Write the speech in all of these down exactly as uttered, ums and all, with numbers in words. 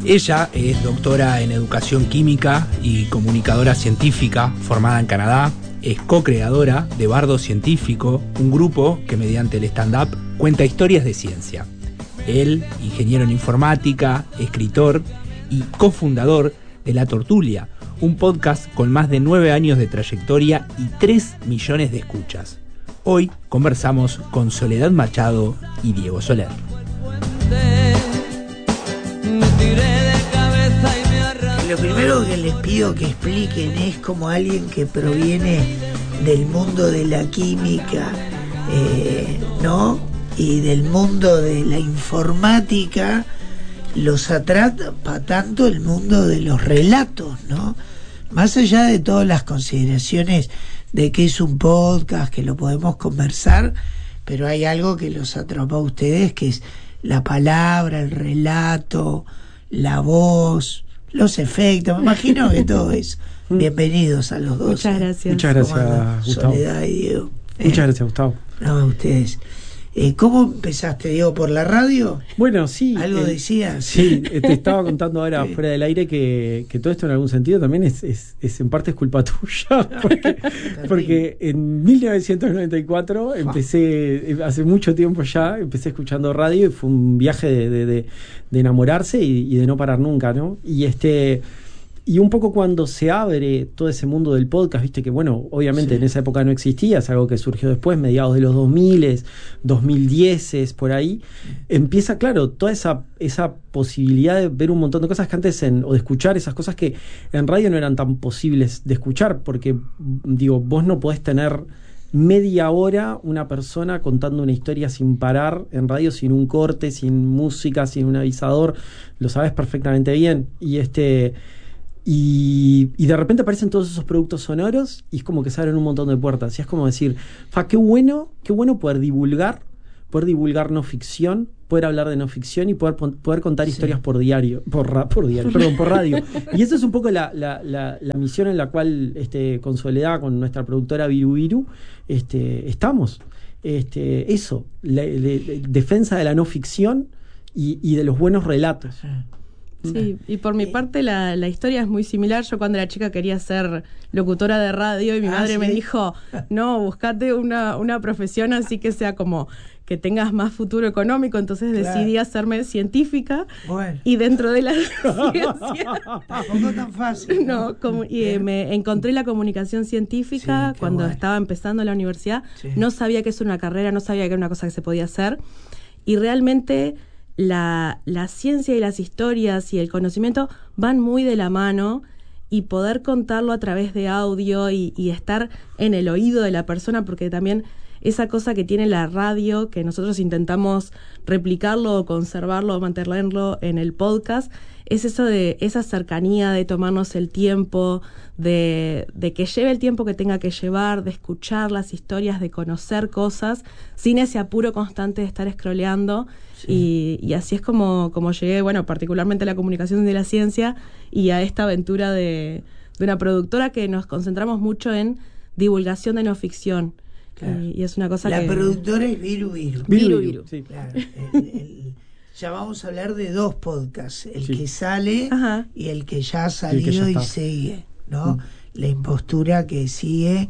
Ella es doctora en educación química y comunicadora científica formada en Canadá. Es co-creadora de Bardo Científico, un grupo que mediante el stand-up cuenta historias de ciencia. Él, ingeniero en informática, escritor y cofundador de La Tortulia, un podcast con más de nueve años de trayectoria y tres millones de escuchas. Hoy conversamos con Soledad Machado y Diego Soler. Lo primero que les pido que expliquen es como alguien que proviene del mundo de la química, eh, ¿no? Y del mundo de la informática, los atrapa tanto el mundo de los relatos, ¿no? Más allá de todas las consideraciones de que es un podcast, que lo podemos conversar, pero hay algo que los atrapa a ustedes, que es la palabra, el relato, la voz, los efectos. Me imagino que todo eso. Bienvenidos a los dos. Muchas gracias. Muchas gracias, Gustavo. Soledad y Diego. Muchas eh, gracias, Gustavo. No, a ustedes. Eh, ¿Cómo empezaste, Diego? ¿Por la radio? Bueno, sí. ¿Algo eh, decías? Sí, te estaba contando ahora fuera del aire que, que todo esto en algún sentido también es, es, es en parte es culpa tuya. Porque, porque en mil novecientos noventa y cuatro empecé, hace mucho tiempo ya, empecé escuchando radio y fue un viaje de, de, de, de enamorarse y, y de no parar nunca, ¿no? Y este... Y un poco cuando se abre todo ese mundo del podcast, viste que, bueno, obviamente sí. En esa época no existía, es algo que surgió después, mediados de los dos mil, dos mil diez, por ahí, sí. Empieza, claro, toda esa, esa posibilidad de ver un montón de cosas que antes, en, o de escuchar esas cosas que en radio no eran tan posibles de escuchar, porque, digo, vos no podés tener media hora una persona contando una historia sin parar en radio, sin un corte, sin música, sin un avisador, lo sabes perfectamente bien, y este... Y, y de repente aparecen todos esos productos sonoros y es como que se abren un montón de puertas. Y es como decir, fa, qué bueno, qué bueno poder divulgar, poder divulgar no ficción, poder hablar de no ficción y poder, poder contar sí. historias por diario, por, ra, por diario, perdón, por radio. Y esa es un poco la, la, la, la misión en la cual este, con Soledad, con nuestra productora Viru Viru, este, estamos. Este, eso, la, la, la defensa de la no ficción y, y de los buenos relatos. Sí, y por mi parte la, la historia es muy similar. Yo cuando era chica quería ser locutora de radio y mi ah, madre ¿sí? me dijo, no, buscate una, una profesión así que sea como que tengas más futuro económico. Entonces claro. decidí hacerme científica bueno. Y dentro de la ciencia tampoco tan fácil no, no como, y eh, me encontré la comunicación científica sí, cuando bueno. estaba empezando la universidad sí. No sabía que es una carrera, no sabía que era una cosa que se podía hacer y realmente La, la ciencia y las historias y el conocimiento van muy de la mano y poder contarlo a través de audio y, y estar en el oído de la persona, porque también esa cosa que tiene la radio, que nosotros intentamos replicarlo o conservarlo o mantenerlo en el podcast, es eso de esa cercanía, de tomarnos el tiempo, de, de que lleve el tiempo que tenga que llevar, de escuchar las historias, de conocer cosas, sin ese apuro constante de estar scrolleando. Sí. Y, y así es como, como llegué, bueno, particularmente a la comunicación de la ciencia y a esta aventura de, de una productora que nos concentramos mucho en divulgación de no ficción. Claro. Y, y es una cosa la que... La productora es Viru Viru. Viru Viru, sí. Claro, el, el, ya vamos a hablar de dos podcasts, el sí. que sale Ajá. y el que ya ha salido ya y sigue, ¿no? Mm. La impostura que sigue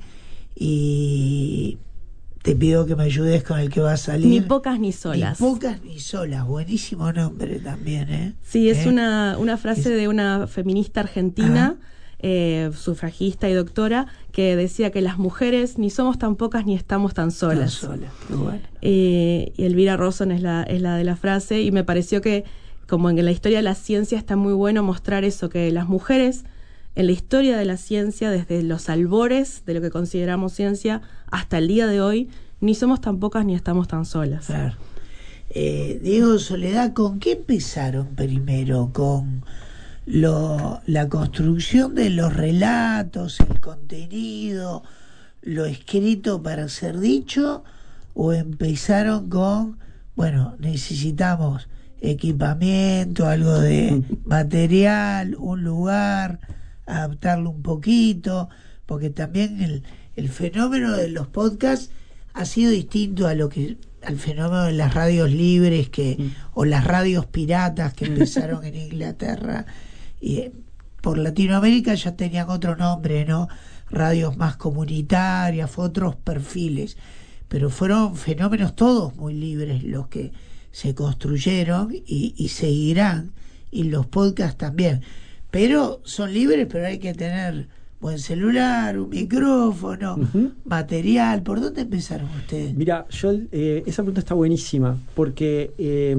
y... Te pido que me ayudes con el que va a salir. Ni pocas ni solas. Ni pocas ni solas. Buenísimo nombre también, ¿eh? Sí, es ¿Eh? una, una frase de una feminista argentina, eh, sufragista y doctora, que decía que las mujeres ni somos tan pocas ni estamos tan solas. Tan solas, qué bueno. Eh, y Elvira Rossum es la, es la de la frase, y me pareció que, como en la historia de la ciencia, está muy bueno mostrar eso, que las mujeres, en la historia de la ciencia, desde los albores de lo que consideramos ciencia hasta el día de hoy, ni somos tan pocas ni estamos tan solas. Claro. Eh, Diego, Soledad, ¿con qué empezaron primero? ¿Con lo, la construcción de los relatos, el contenido, lo escrito para ser dicho? ¿O empezaron con, bueno, necesitamos equipamiento, algo de material, un lugar, adaptarlo un poquito? Porque también el, el fenómeno de los podcasts ha sido distinto a lo que al fenómeno de las radios libres que mm. o las radios piratas que empezaron en Inglaterra y eh, por Latinoamérica ya tenían otro nombre, ¿no? Radios más comunitarias, otros perfiles, pero fueron fenómenos todos muy libres los que se construyeron y, y seguirán, y los podcasts también, pero son libres, pero hay que tener buen celular, un micrófono, uh-huh. material. ¿Por dónde empezaron ustedes? Mira, yo eh, esa pregunta está buenísima, porque eh,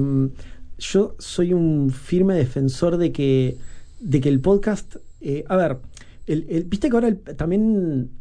yo soy un firme defensor de que, de que el podcast, eh, a ver, el, el, viste que ahora el, también,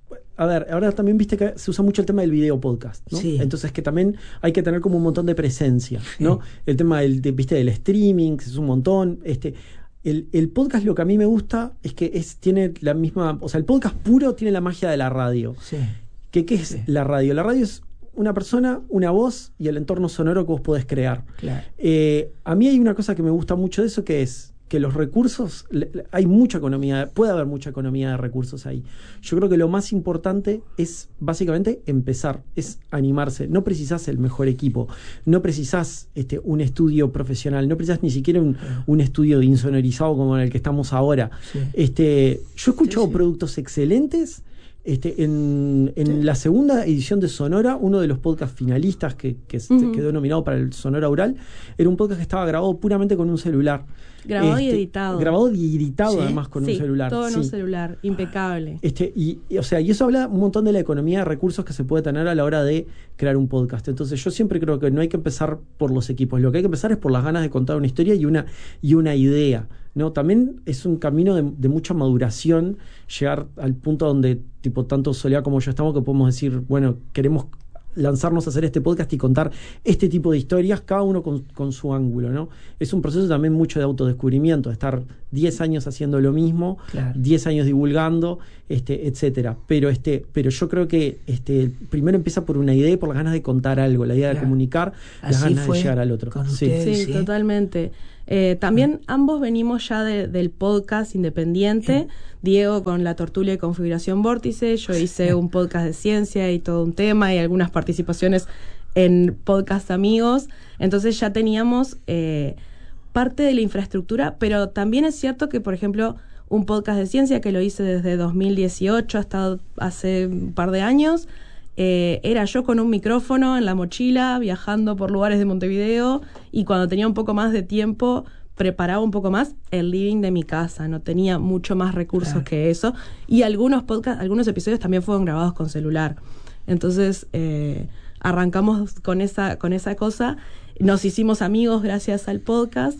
a ver, ahora también viste que se usa mucho el tema del video podcast, ¿no? Sí. Entonces que también hay que tener como un montón de presencia, ¿no? Sí. El tema del, de, viste, del streaming, es un montón, este... El, el podcast, lo que a mí me gusta es que es, tiene la misma, o sea, el podcast puro tiene la magia de la radio. Sí. ¿Qué, qué es sí. la radio? La radio es una persona, una voz y el entorno sonoro que vos podés crear. Claro. Eh, a mí hay una cosa que me gusta mucho de eso, que es que los recursos, le, le, hay mucha economía, puede haber mucha economía de recursos ahí. Yo creo que lo más importante es básicamente empezar, es animarse. No precisás el mejor equipo, no precisás este, un estudio profesional, no precisás ni siquiera un, un estudio insonorizado como en el que estamos ahora. Sí. Este, yo he escuchado sí, sí. productos excelentes. Este, en en sí. la segunda edición de Sonora, uno de los podcasts finalistas que, que uh-huh. quedó nominado para el Sonora Oral, era un podcast que estaba grabado puramente con un celular. Grabado este, y editado. Grabado y editado ¿Sí? además con sí, un celular. Todo en sí. un celular, impecable. Este, y, y, o sea, y eso habla un montón de la economía de recursos que se puede tener a la hora de crear un podcast. Entonces yo siempre creo que no hay que empezar por los equipos, lo que hay que empezar es por las ganas de contar una historia y una, y una idea, ¿no? También es un camino de, de mucha maduración llegar al punto donde tipo tanto Soledad como yo estamos que podemos decir, bueno, queremos lanzarnos a hacer este podcast y contar este tipo de historias, cada uno con, con su ángulo, ¿no? Es un proceso también mucho de autodescubrimiento, de estar diez años haciendo lo mismo, claro. diez años divulgando, este, etcétera. Pero este, pero yo creo que este primero empieza por una idea y por las ganas de contar algo, la idea claro. de comunicar, Así las ganas fue de llegar al otro. Con sí. ustedes, sí, sí, totalmente. Eh, también ah. ambos venimos ya de, del podcast independiente. Sí. Diego con la Tortulia y Configuración Vórtice, yo hice un podcast de ciencia y todo un tema y algunas participaciones en podcast amigos. Entonces ya teníamos eh, parte de la infraestructura, pero también es cierto que, por ejemplo, un podcast de ciencia que lo hice desde dos mil dieciocho hasta hace un par de años, eh, era yo con un micrófono en la mochila, viajando por lugares de Montevideo, y cuando tenía un poco más de tiempo preparaba un poco más el living de mi casa, no tenía mucho más recursos claro. que eso, y algunos podcasts, algunos episodios también fueron grabados con celular. Entonces eh, arrancamos con esa, con esa cosa, nos hicimos amigos gracias al podcast,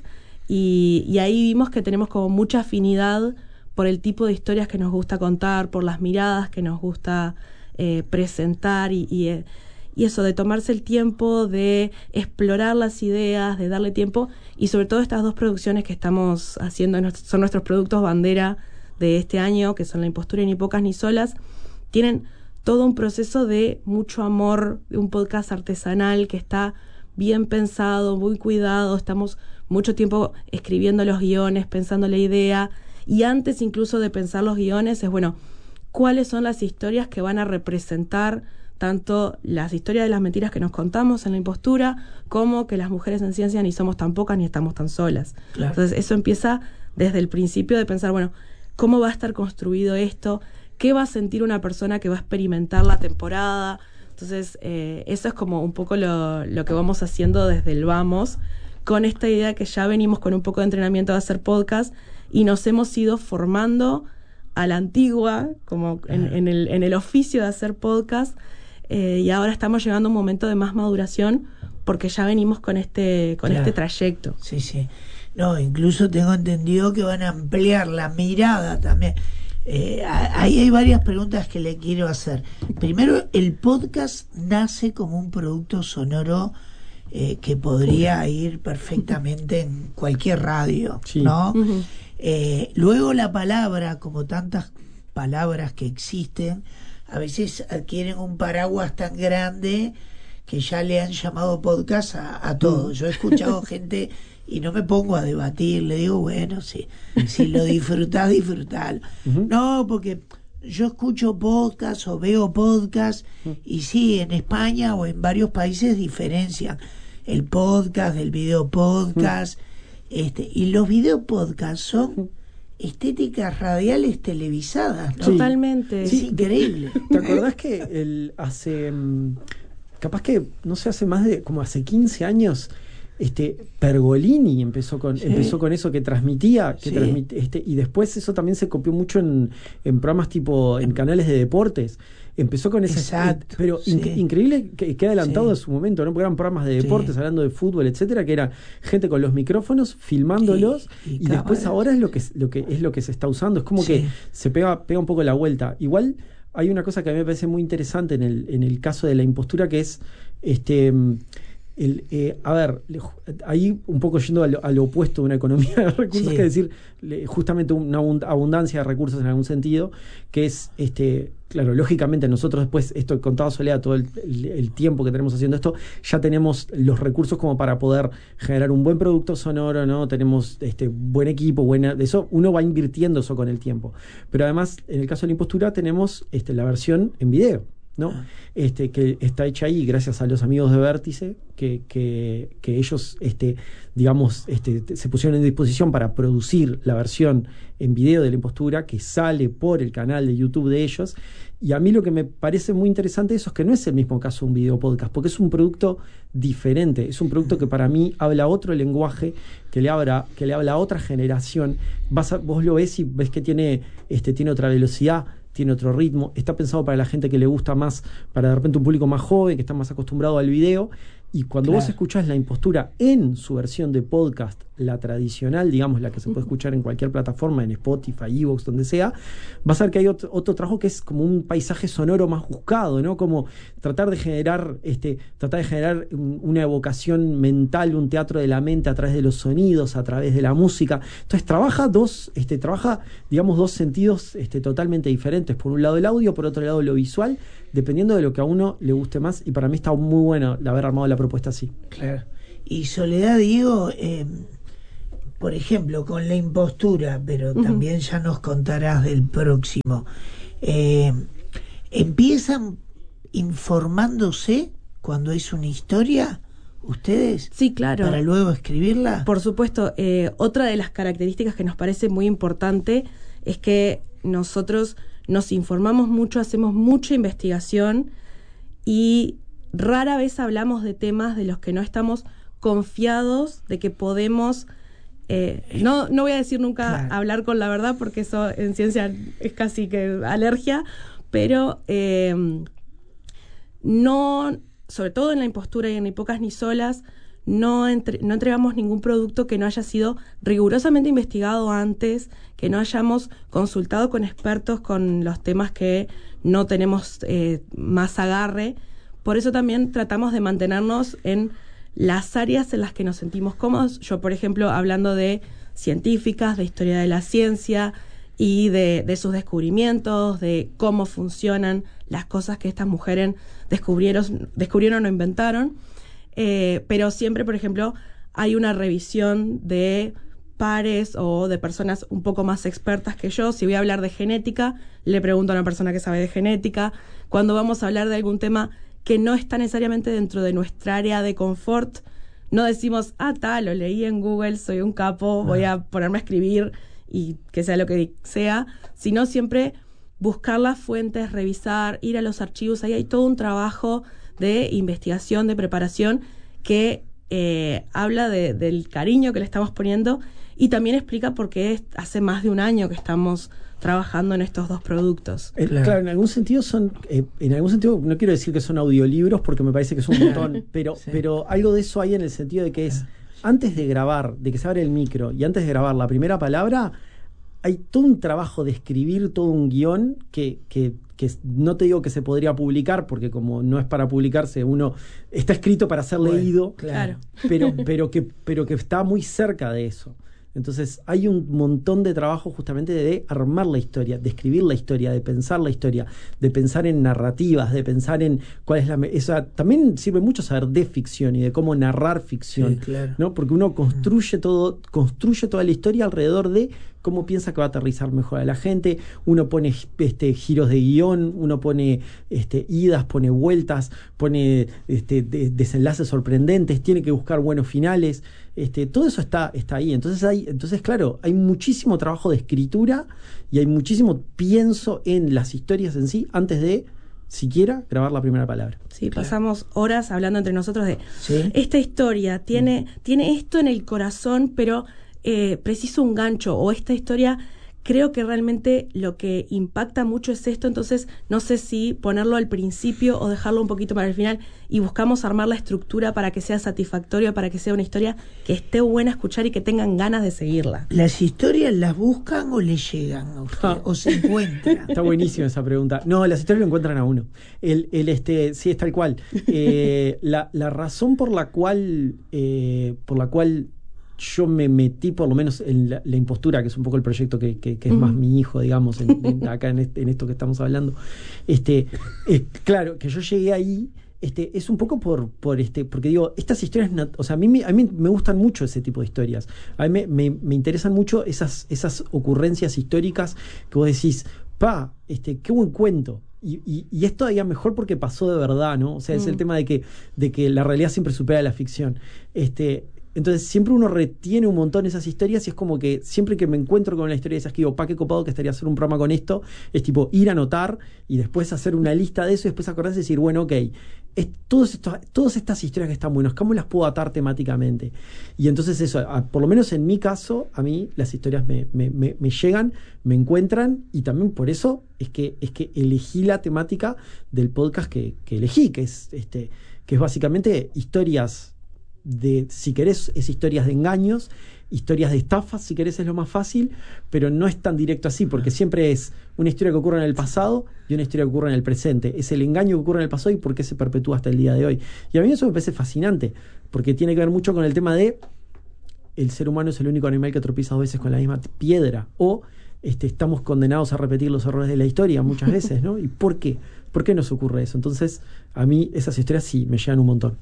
y, y ahí vimos que tenemos como mucha afinidad por el tipo de historias que nos gusta contar, por las miradas que nos gusta eh, presentar, y, y eh, y eso de tomarse el tiempo de explorar las ideas, de darle tiempo, y sobre todo estas dos producciones que estamos haciendo son nuestros productos bandera de este año, que son La Impostura y Ni Pocas Ni Solas, tienen todo un proceso de mucho amor, de un podcast artesanal que está bien pensado, muy cuidado, estamos mucho tiempo escribiendo los guiones, pensando la idea, y antes incluso de pensar los guiones es, bueno, ¿cuáles son las historias que van a representar tanto las historias de las mentiras que nos contamos en La Impostura, como que las mujeres en ciencia ni somos tan pocas ni estamos tan solas? Claro. Entonces eso empieza desde el principio de pensar, bueno, ¿cómo va a estar construido esto? ¿Qué va a sentir una persona que va a experimentar la temporada? Entonces eh, eso es como un poco lo, lo que vamos haciendo desde el vamos, con esta idea que ya venimos con un poco de entrenamiento de hacer podcast, y nos hemos ido formando a la antigua, como en, en, el, en el oficio de hacer podcast. Eh, y ahora estamos llegando a un momento de más maduración porque ya venimos con este con claro. este trayecto. Sí, sí. No, incluso tengo entendido que van a ampliar la mirada también. Eh, ahí hay varias preguntas que le quiero hacer. Primero, el podcast nace como un producto sonoro eh, que podría ir perfectamente en cualquier radio, sí. ¿no? Uh-huh. Eh, luego la palabra, como tantas palabras que existen, a veces adquieren un paraguas tan grande que ya le han llamado podcast a, a todo. Yo he escuchado gente y no me pongo a debatir, le digo, bueno, si, si lo disfrutás, disfrutalo. Uh-huh. No, porque yo escucho podcast o veo podcast y sí, en España o en varios países diferencian el podcast del video podcast, este, y los video podcast son estéticas radiales televisadas, ¿no? Totalmente. Es Sí, increíble. ¿Te acordás que el, hace, mm, capaz que, no sé, hace más de, como hace quince años, este Pergolini empezó con Sí. empezó con eso que transmitía, que Sí. transmit- este, y después eso también se copió mucho en, en programas tipo, en canales de deportes. Empezó con ese, Exacto, pero sí. inc- increíble que, que adelantado Sí. a su momento, ¿no? Porque eran programas de Sí. deportes, hablando de fútbol, etcétera, que era gente con los micrófonos filmándolos, Y- y y, después cámaras. ahora es lo que lo que es lo que se está usando. Es como Sí. que se pega, pega un poco la vuelta. Igual hay una cosa que a mí me parece muy interesante en el, en el caso de la impostura, que es este el, eh, a ver, le- ahí un poco yendo a lo, a lo opuesto de una economía de recursos, Sí. que es decir, le- justamente una abund- abundancia de recursos en algún sentido, que es, este claro, lógicamente nosotros después, esto contaba Soledad, todo el, el- el tiempo que tenemos haciendo esto, ya tenemos los recursos como para poder generar un buen producto sonoro, ¿no? Tenemos este buen equipo, buena, de eso uno va invirtiendo eso con el tiempo. Pero además, en el caso de la impostura, tenemos este, la versión en video, ¿no? Ah. Este, que está hecha ahí gracias a los amigos de Vértice, que, que, que ellos, este, digamos, este, te- se pusieron en disposición para producir la versión en video de la impostura, que sale por el canal de YouTube de ellos. Y a mí lo que me parece muy interesante de eso es que no es el mismo caso un video podcast, porque es un producto diferente, es un producto que para mí habla otro lenguaje, que le habla, que le habla a otra generación. Vas a- vos lo ves y ves que tiene, este, tiene otra velocidad, tiene otro ritmo, está pensado para la gente que le gusta más, para de repente un público más joven, que está más acostumbrado al video, y cuando Claro. vos escuchás la impostura en su versión de podcast, la tradicional, digamos, la que se puede escuchar en cualquier plataforma, en Spotify, iVoox, donde sea, vas a ver que hay otro, otro trabajo que es como un paisaje sonoro más buscado, ¿no? Como tratar de generar, este, tratar de generar un- una evocación mental, un teatro de la mente a través de los sonidos, a través de la música. Entonces trabaja dos, este, trabaja, digamos, dos sentidos este, totalmente diferentes. Por un lado el audio, por otro lado lo visual, dependiendo de lo que a uno le guste más, y para mí está muy bueno de haber armado la propuesta así. Claro. Y Soledad, digo, eh, por ejemplo, con la impostura, pero Ujú. también ya nos contarás del próximo, eh, ¿empiezan informándose cuando es una historia, ustedes? Sí, claro. Para luego escribirla. Por supuesto, eh, otra de las características que nos parece muy importante es que nosotros nos informamos mucho, hacemos mucha investigación y rara vez hablamos de temas de los que no estamos confiados de que podemos, eh, no, no voy a decir nunca Claro. hablar con la verdad, porque eso en ciencia es casi que alergia, pero eh, no, sobre todo en la impostura y en Ni Pocas Ni Solas, no, entre, no entregamos ningún producto que no haya sido rigurosamente investigado antes, que no hayamos consultado con expertos con los temas que no tenemos eh, más agarre. Por eso también tratamos de mantenernos en las áreas en las que nos sentimos cómodos. Yo, por ejemplo, hablando de científicas, de historia de la ciencia y de, de sus descubrimientos, de cómo funcionan las cosas que estas mujeres descubrieron, descubrieron o inventaron. Eh, pero siempre, por ejemplo, hay una revisión de pares o de personas un poco más expertas que yo. Si voy a hablar de genética, le pregunto a una persona que sabe de genética. Cuando vamos a hablar de algún tema que no está necesariamente dentro de nuestra área de confort, no decimos, ah, tal, lo leí en Google, soy un capo, voy a ponerme a escribir y que sea lo que sea, sino siempre buscar las fuentes, revisar, ir a los archivos. Ahí hay todo un trabajo de investigación, de preparación, que eh, habla de, del cariño que le estamos poniendo y también explica por qué hace más de un año que estamos trabajando en estos dos productos. Eh, Claro. claro. en algún sentido son, eh, en algún sentido, no quiero decir que son audiolibros porque me parece que es un montón, pero, Sí. pero algo de eso hay en el sentido de que es, antes de grabar, de que se abre el micro y antes de grabar la primera palabra, hay todo un trabajo de escribir todo un guión que, que, que no te digo que se podría publicar, porque como no es para publicarse, uno está escrito para ser Bueno, leído, claro. pero, pero, que, pero que está muy cerca de eso. Entonces hay un montón de trabajo justamente de armar la historia, de escribir la historia, de pensar la historia, de pensar en narrativas, de pensar en cuál es la... Esa, también sirve mucho saber de ficción y de cómo narrar ficción, sí, claro. ¿no? Porque uno construye todo, construye toda la historia alrededor de cómo piensa que va a aterrizar mejor a la gente. Uno pone este, giros de guión, uno pone este, idas, pone vueltas, pone este, de, desenlaces sorprendentes, tiene que buscar buenos finales. Este, todo eso está, está ahí. Entonces, hay, entonces, claro, hay muchísimo trabajo de escritura y hay muchísimo pienso en las historias en sí antes de siquiera grabar la primera palabra. Sí, claro. Pasamos horas hablando entre nosotros de ¿sí? esta historia tiene, mm. tiene esto en el corazón, pero eh, preciso un gancho, o esta historia creo que realmente lo que impacta mucho es esto, entonces no sé si ponerlo al principio o dejarlo un poquito para el final, y buscamos armar la estructura para que sea satisfactoria, para que sea una historia que esté buena a escuchar y que tengan ganas de seguirla. ¿Las historias las buscan o les llegan a usted? Ah. ¿O se encuentran? Está buenísima esa pregunta. No, las historias lo encuentran a uno. El, el este, sí, es tal cual. Eh, la, la razón por la cual eh, por la cual yo me metí por lo menos en la, la impostura, que es un poco el proyecto que, que, que es uh-huh. más mi hijo, digamos, en, en, acá en, este, en esto que estamos hablando. Este, eh, claro, que yo llegué ahí, este, es un poco por, por este, porque digo, estas historias, o sea, a mí, a mí me gustan mucho ese tipo de historias. A mí me, me, me interesan mucho esas, esas ocurrencias históricas que vos decís, pa, este, qué buen cuento. Y, y, y es todavía mejor porque pasó de verdad, ¿no? O sea, mm. es el tema de que, de que la realidad siempre supera la ficción. Este, Entonces siempre uno retiene un montón esas historias y es como que siempre que me encuentro con una historia de esas que digo, pa, qué copado que estaría hacer un programa con esto, es tipo ir a anotar y después hacer una lista de eso y después acordarse y decir, bueno, ok, es, todos estos, todas estas historias que están buenas, ¿cómo las puedo atar temáticamente? Y entonces eso, a, por lo menos en mi caso, a mí las historias me, me, me, me llegan, me encuentran, y también por eso es que, es que elegí la temática del podcast que, que elegí, que es, este, que es básicamente historias de, si querés, es historias de engaños, historias de estafas, si querés es lo más fácil, pero no es tan directo así, porque siempre es una historia que ocurre en el pasado y una historia que ocurre en el presente. Es el engaño que ocurre en el pasado y por qué se perpetúa hasta el día de hoy. Y a mí eso me parece fascinante, porque tiene que ver mucho con el tema de el ser humano es el único animal que tropieza dos veces con la misma piedra, o este, estamos condenados a repetir los errores de la historia muchas veces, ¿no? ¿Y por qué? ¿Por qué nos ocurre eso? Entonces, a mí esas historias sí me llegan un montón.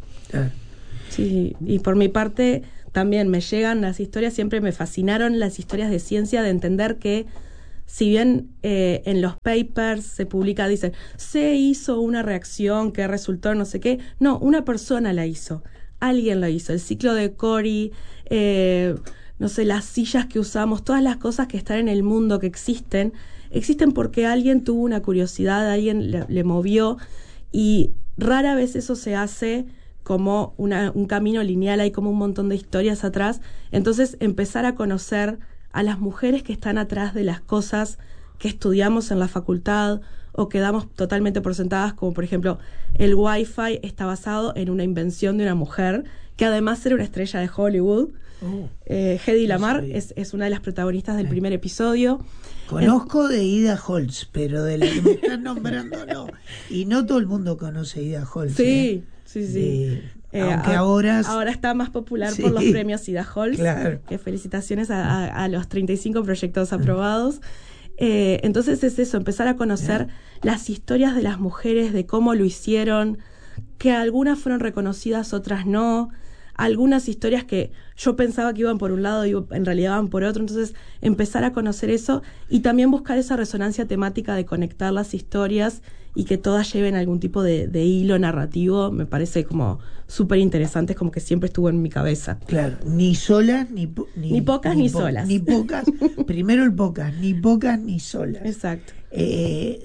Sí, y por mi parte también me llegan las historias, siempre me fascinaron las historias de ciencia, de entender que si bien eh, en los papers se publica, dicen, se hizo una reacción que resultó no sé qué, no, una persona la hizo, alguien la hizo, el ciclo de Cori, eh, no sé, las sillas que usamos, todas las cosas que están en el mundo, que existen, existen porque alguien tuvo una curiosidad, alguien le, le movió, y rara vez eso se hace como una, un camino lineal, hay como un montón de historias atrás. Entonces empezar a conocer a las mujeres que están atrás de las cosas que estudiamos en la facultad o que damos totalmente por sentadas, como por ejemplo el Wi-Fi está basado en una invención de una mujer que además era una estrella de Hollywood. Oh, eh, Hedy Lamarr es, es una de las protagonistas del primer episodio. Conozco de Ida Holtz, pero de la que me están nombrando no. Y no todo el mundo conoce a Ida Holtz. Sí, ¿eh? sí, sí. De, eh, aunque a, ahora... Ahora está más popular sí, por los premios Ida Holtz. Claro. Que felicitaciones a, a, a los treinta y cinco proyectos aprobados. Eh, entonces es eso, empezar a conocer yeah. las historias de las mujeres, de cómo lo hicieron, que algunas fueron reconocidas, otras no. Algunas historias que yo pensaba que iban por un lado y en realidad van por otro, entonces empezar a conocer eso y también buscar esa resonancia temática de conectar las historias y que todas lleven algún tipo de, de hilo narrativo, me parece como súper interesante, es como que siempre estuvo en mi cabeza. Claro, ni solas, ni, ni, ni pocas ni, ni po- solas. Ni pocas, primero el pocas, ni pocas ni solas. Exacto. Eh,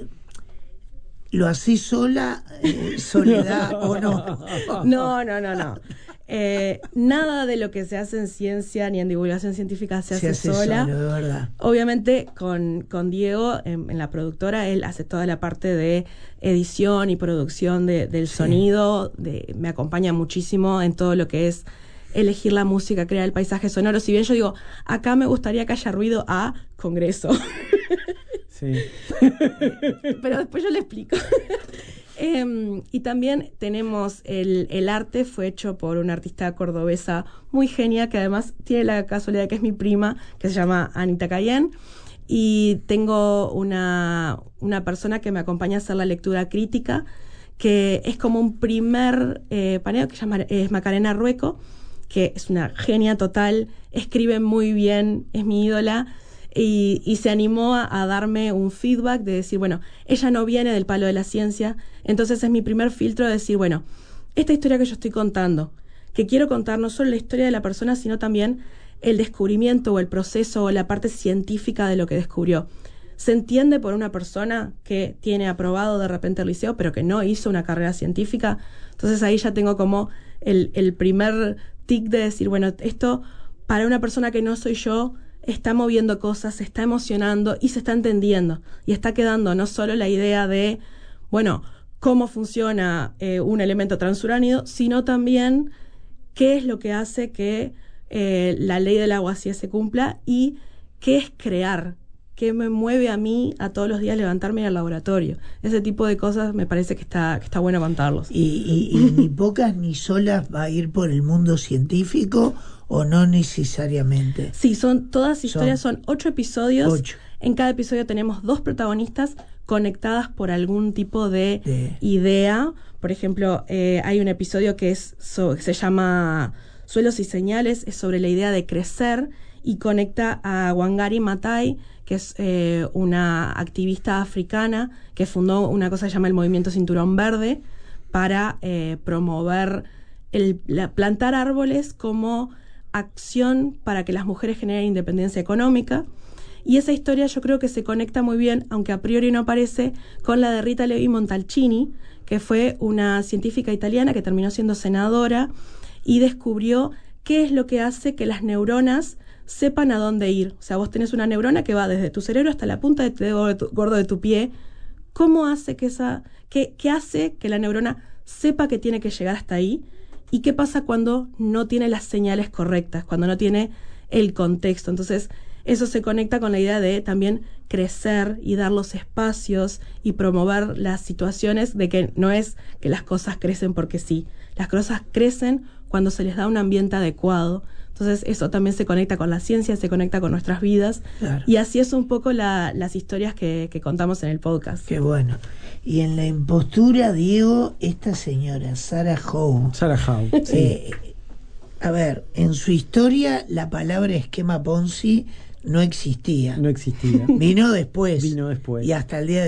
¿Lo hacés sola, eh, Soledad, o no? No, no, no, no. Eh, nada de lo que se hace en ciencia ni en divulgación científica se, se hace, hace sola. Solo, de verdad. Obviamente con, con Diego, en, en la productora, él hace toda la parte de edición y producción de, del sí. sonido, de, me acompaña muchísimo en todo lo que es elegir la música, crear el paisaje sonoro. Si bien yo digo, acá me gustaría que haya ruido a Congreso. Sí. Pero después yo le explico. Eh, y también tenemos el, el arte, fue hecho por una artista cordobesa muy genia, que además tiene la casualidad que es mi prima, que se llama Anita Cayenne. Y tengo una, una persona que me acompaña a hacer la lectura crítica, que es como un primer eh, paneo que se llama es Macarena Rueco, que es una genia total, escribe muy bien, es mi ídola, y, y se animó a, a darme un feedback de decir, bueno, ella no viene del palo de la ciencia, entonces es mi primer filtro de decir, bueno, esta historia que yo estoy contando, que quiero contar no solo la historia de la persona, sino también el descubrimiento o el proceso o la parte científica de lo que descubrió. Se entiende por una persona que tiene aprobado de repente el liceo, pero que no hizo una carrera científica. Entonces ahí ya tengo como el, el primer tic de decir, bueno, esto para una persona que no soy yo está moviendo cosas, se está emocionando y se está entendiendo. Y está quedando no solo la idea de, bueno, cómo funciona eh, un elemento transuránido, sino también qué es lo que hace que eh, la ley del agua así se cumpla y qué es crear. ¿Qué me mueve a mí a todos los días levantarme al laboratorio? Ese tipo de cosas me parece que está, que está bueno contarlos. ¿Y, y, y ni pocas ni solas va a ir por el mundo científico o no necesariamente? Sí, son todas historias, son, son ocho episodios. Ocho. En cada episodio tenemos dos protagonistas conectadas por algún tipo de, de... idea. Por ejemplo, eh, hay un episodio que es so, se llama Suelos y Señales, es sobre la idea de crecer y conecta a Wangari Maathai, que es eh, una activista africana que fundó una cosa que se llama el Movimiento Cinturón Verde para eh, promover el la, plantar árboles como acción para que las mujeres generen independencia económica. Y esa historia yo creo que se conecta muy bien, aunque a priori no aparece, con la de Rita Levi Montalcini, que fue una científica italiana que terminó siendo senadora y descubrió qué es lo que hace que las neuronas sepan a dónde ir. O sea, vos tenés una neurona que va desde tu cerebro hasta la punta del dedo de tu, gordo de tu pie. ¿Cómo hace que esa, qué, qué hace que la neurona sepa que tiene que llegar hasta ahí? ¿Y qué pasa cuando no tiene las señales correctas, cuando no tiene el contexto? Entonces, eso se conecta con la idea de también crecer y dar los espacios y promover las situaciones de que no es que las cosas crecen porque sí. Las cosas crecen cuando se les da un ambiente adecuado. Entonces eso también se conecta con la ciencia, se conecta con nuestras vidas. Claro. Y así es un poco la, las historias que, que contamos en el podcast. Qué bueno. Y en la impostura, Diego, esta señora, Sarah Howe. Sarah Howe, sí. Eh, a ver, en su historia la palabra esquema Ponzi no existía. No existía. Vino después. Vino después. Y hasta el día de